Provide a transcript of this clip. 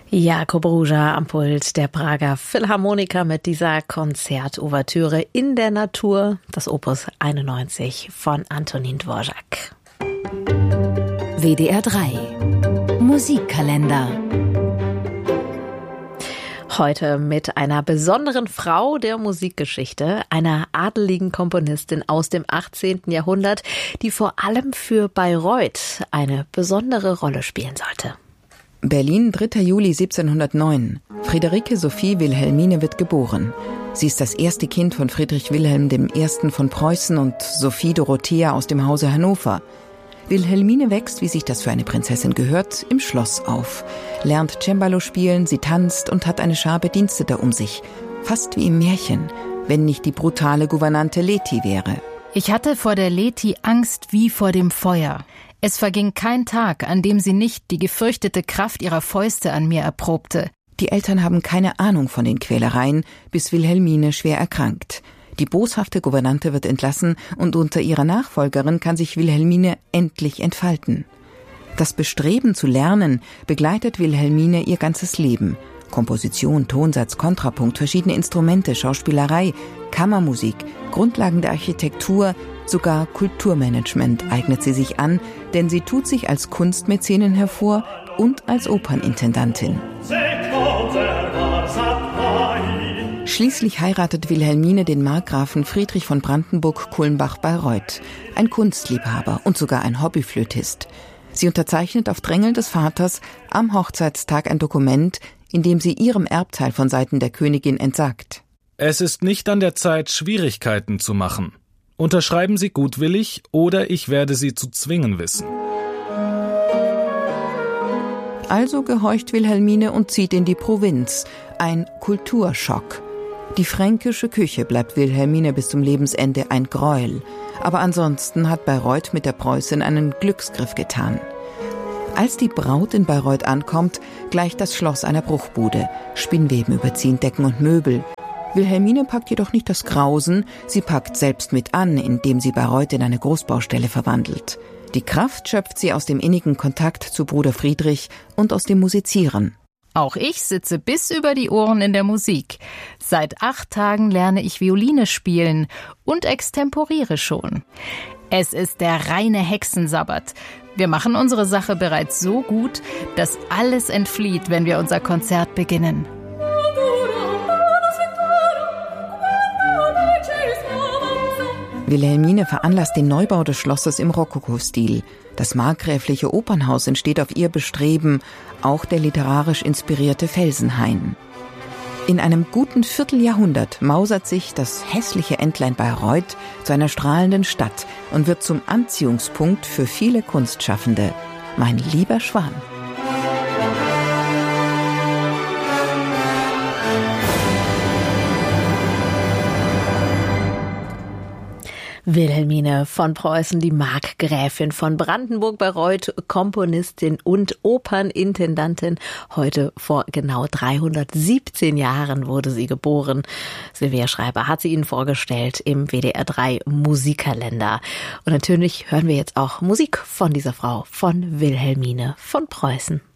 Jakob Ruja am Pult der Prager Philharmoniker mit dieser Konzertouvertüre in der Natur, das Opus 91 von Antonín Dvořák. WDR 3 Musikkalender. Heute mit einer besonderen Frau der Musikgeschichte, einer adeligen Komponistin aus dem 18. Jahrhundert, die vor allem für Bayreuth eine besondere Rolle spielen sollte. Berlin, 3. Juli 1709. Friederike Sophie Wilhelmine wird geboren. Sie ist das erste Kind von Friedrich Wilhelm I. von Preußen und Sophie Dorothea aus dem Hause Hannover. Wilhelmine wächst, wie sich das für eine Prinzessin gehört, im Schloss auf, lernt Cembalo spielen, sie tanzt und hat eine Schar Bediensteter um sich. Fast wie im Märchen, wenn nicht die brutale Gouvernante Leti wäre. Ich hatte vor der Leti Angst wie vor dem Feuer. Es verging kein Tag, an dem sie nicht die gefürchtete Kraft ihrer Fäuste an mir erprobte. Die Eltern haben keine Ahnung von den Quälereien, bis Wilhelmine schwer erkrankt. Die boshafte Gouvernante wird entlassen und unter ihrer Nachfolgerin kann sich Wilhelmine endlich entfalten. Das Bestreben zu lernen begleitet Wilhelmine ihr ganzes Leben. Komposition, Tonsatz, Kontrapunkt, verschiedene Instrumente, Schauspielerei, Kammermusik, Grundlagen der Architektur, sogar Kulturmanagement eignet sie sich an, denn sie tut sich als Kunstmäzenin hervor und als Opernintendantin. Schließlich heiratet Wilhelmine den Markgrafen Friedrich von Brandenburg-Kulmbach-Bayreuth, ein Kunstliebhaber und sogar ein Hobbyflötist. Sie unterzeichnet auf Drängeln des Vaters am Hochzeitstag ein Dokument, in dem sie ihrem Erbteil von Seiten der Königin entsagt. Es ist nicht an der Zeit, Schwierigkeiten zu machen. Unterschreiben Sie gutwillig, oder ich werde Sie zu zwingen wissen. Also gehorcht Wilhelmine und zieht in die Provinz. Ein Kulturschock. Die fränkische Küche bleibt Wilhelmine bis zum Lebensende ein Gräuel. Aber ansonsten hat Bayreuth mit der Preußin einen Glücksgriff getan. Als die Braut in Bayreuth ankommt, gleicht das Schloss einer Bruchbude. Spinnweben überziehen Decken und Möbel. Wilhelmine packt jedoch nicht das Grausen, sie packt selbst mit an, indem sie Bayreuth in eine Großbaustelle verwandelt. Die Kraft schöpft sie aus dem innigen Kontakt zu Bruder Friedrich und aus dem Musizieren. Auch ich sitze bis über die Ohren in der Musik. Seit 8 Tagen lerne ich Violine spielen und extemporiere schon. Es ist der reine Hexensabbat. Wir machen unsere Sache bereits so gut, dass alles entflieht, wenn wir unser Konzert beginnen. Wilhelmine veranlasst den Neubau des Schlosses im Rokoko-Stil. Das markgräfliche Opernhaus entsteht auf ihr Bestreben, auch der literarisch inspirierte Felsenhain. In einem guten Vierteljahrhundert mausert sich das hässliche Entlein Bayreuth zu einer strahlenden Stadt und wird zum Anziehungspunkt für viele Kunstschaffende. Mein lieber Schwan. Wilhelmine von Preußen, die Markgräfin von Brandenburg-Bayreuth, Komponistin und Opernintendantin. Heute vor genau 317 Jahren wurde sie geboren. Silvia Schreiber hat sie Ihnen vorgestellt im WDR 3 Musikkalender. Und natürlich hören wir jetzt auch Musik von dieser Frau, von Wilhelmine von Preußen.